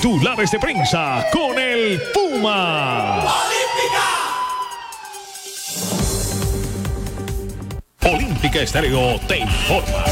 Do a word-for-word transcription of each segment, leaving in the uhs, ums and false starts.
Titulares de prensa con el Puma. Olímpica Estéreo te informa.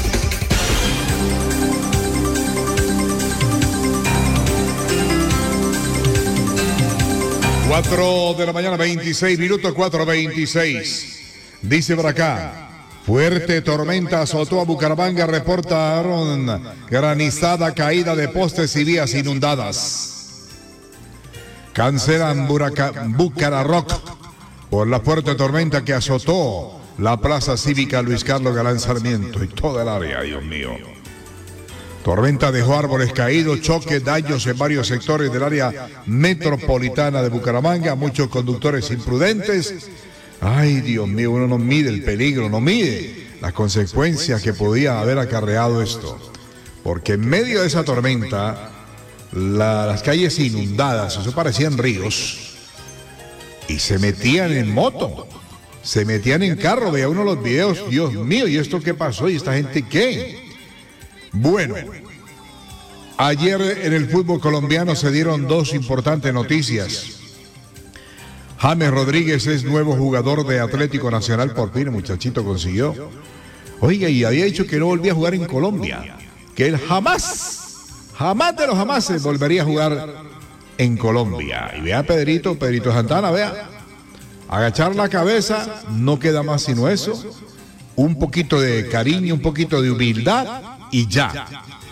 cuatro de la mañana, veintiséis minutos, cuatro veintiséis. Dice por acá, fuerte tormenta azotó a Bucaramanga, reportaron granizada, caída de postes y vías inundadas. Cancelan Bucararroc por la fuerte tormenta que azotó la plaza cívica Luis Carlos Galán Sarmiento y toda el área, Dios mío. Tormenta dejó árboles caídos, choques, daños en varios sectores del área metropolitana de Bucaramanga, muchos conductores imprudentes. Ay, Dios mío, uno no mide el peligro, no mide las consecuencias que podía haber acarreado esto. Porque en medio de esa tormenta, la, las calles inundadas, eso parecían ríos, y se metían en moto, se metían en carro, veía uno los videos, Dios mío, ¿y esto qué pasó? ¿Y esta gente qué? Bueno, ayer en el fútbol colombiano se dieron dos importantes noticias. James Rodríguez es nuevo jugador de Atlético Nacional, por fin el muchachito consiguió. Oiga, y había dicho que no volvía a jugar en Colombia, que él jamás, jamás de los jamases volvería a jugar en Colombia. Y vea Pedrito, Pedrito Santana, vea, agachar la cabeza, no queda más sino eso, un poquito de cariño, un poquito de humildad y ya.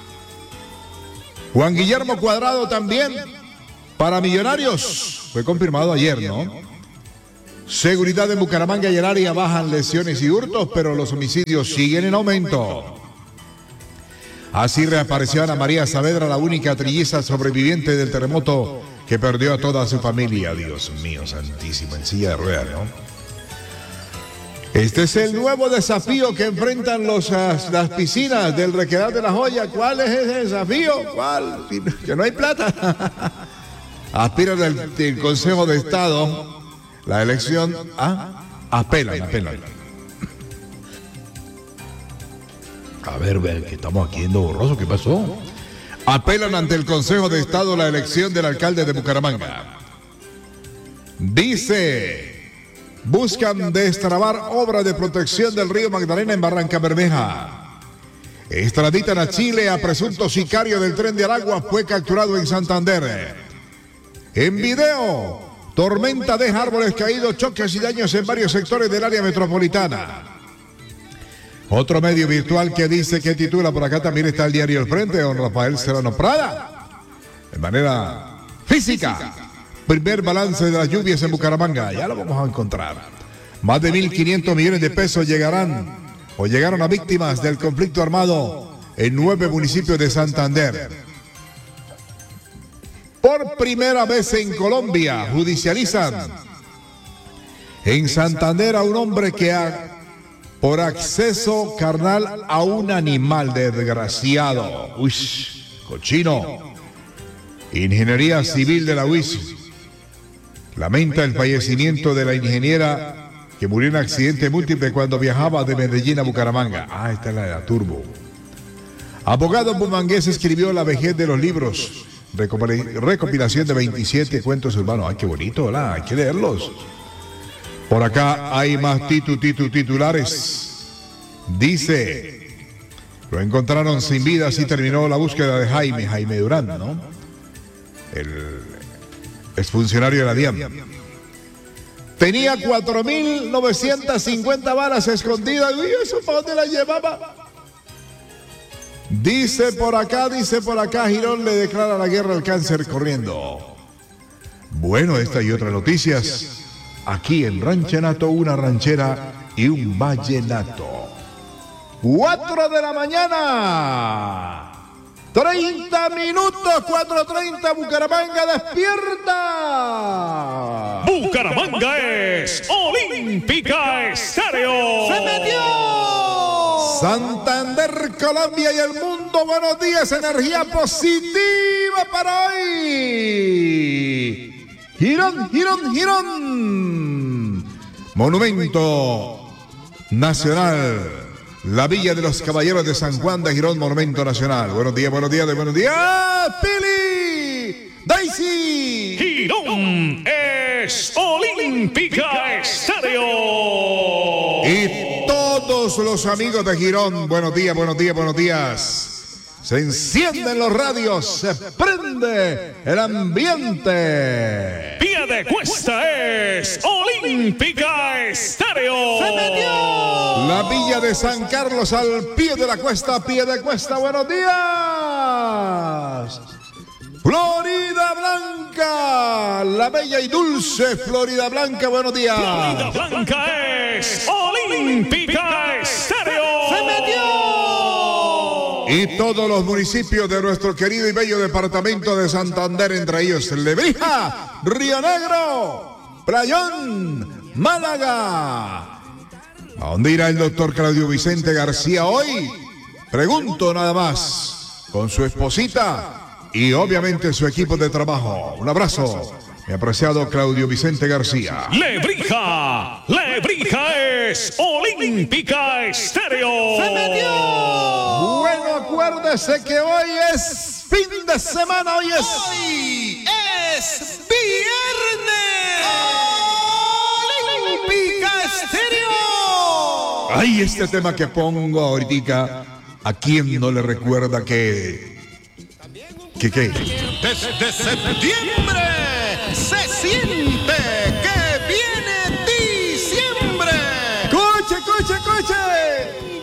Juan Guillermo Cuadrado también para Millonarios, fue confirmado ayer, ¿no? Seguridad en Bucaramanga y el área, bajan lesiones y hurtos, pero los homicidios siguen en aumento. Así reapareció Ana María Saavedra, la única trilliza sobreviviente del terremoto que perdió a toda su familia. Dios mío santísimo, en silla de ruedas, ¿no? Este es el nuevo desafío que enfrentan los, las piscinas del Requedal de la Joya. ¿Cuál es ese desafío? ¿Cuál? Que no hay plata. Aspiran del, del Consejo de Estado la elección. Ah, apelan, apelan. A ver, ver, que estamos aquí en lo borroso. ¿Qué pasó? Apelan ante el Consejo de Estado la elección del alcalde de Bucaramanga. Dice, buscan destrabar obra de protección del río Magdalena en Barranca Bermeja. Extraditan a Chile a presunto sicario del Tren de Aragua, fue capturado en Santander. En video, tormenta deja árboles caídos, choques y daños en varios sectores del área metropolitana. Otro medio virtual que dice que titula, por acá también está el diario El Frente, don Rafael Serrano Prada. De manera física, primer balance de las lluvias en Bucaramanga, ya lo vamos a encontrar. Más de mil quinientos millones de pesos llegarán o llegaron a víctimas del conflicto armado en nueve municipios de Santander. Por primera vez en Colombia judicializan en Santander a un hombre que ha, por acceso carnal a un animal desgraciado. Uy, cochino. Ingeniería Civil de la U I S lamenta el fallecimiento de la ingeniera que murió en accidente múltiple cuando viajaba de Medellín a Bucaramanga. Ah, esta es la de la Turbo. Abogado bumangués escribió La vejez de los libros, recopilación de veintisiete cuentos urbanos. Ay, qué bonito, ¿verdad? Hay que leerlos. Por acá hay más titu, titu, titulares. Dice, lo encontraron sin vida, así terminó la búsqueda de Jaime, Jaime Durán, ¿no? El exfuncionario de la DIAN. Tenía cuatro mil novecientas cincuenta balas escondidas. ¿Y eso para dónde la llevaba? Dice por acá, dice por acá, Girón le declara la guerra al cáncer corriendo. Bueno, esta y otras noticias aquí en Ranchenato, una ranchera y un vallenato. Cuatro de la mañana, treinta minutos, cuatro treinta, Bucaramanga despierta. Bucaramanga es Olímpica Estéreo. ¡Se metió! Santander, Colombia y el mundo, buenos días, energía positiva para hoy. Girón, Girón, Girón. Monumento Nacional, la Villa de los Caballeros de San Juan de Girón, Monumento Nacional. Buenos días, buenos días, buenos días, Pili. Daisy. Girón es Olímpica Estéreo. Y todos los amigos de Girón, buenos días, buenos días, buenos días. Se encienden los radios, se prende el ambiente. Pie de cuesta es Olímpica Estéreo. ¡Se metió! La Villa de San Carlos al pie de la cuesta, pie de cuesta, buenos días. Florida Blanca, la bella y dulce Florida Blanca, buenos días. Florida Blanca es Olímpica Estéreo. ¡Se metió! Y todos los municipios de nuestro querido y bello departamento de Santander, entre ellos Lebrija, Río Negro, Playón, Málaga. ¿A dónde irá el doctor Claudio Vicente García hoy? Pregunto nada más. Con su esposita y obviamente su equipo de trabajo. Un abrazo, mi apreciado Claudio Vicente García. Lebrija, Lebrija es Olímpica Estéreo. ¡Se metió! Bueno, acuérdese que hoy es fin de semana, hoy es... Hoy es viernes. Olímpica Estéreo. Ay, este tema que pongo ahorita, ¿a quién no le recuerda que... que qué? Desde septiembre se siente que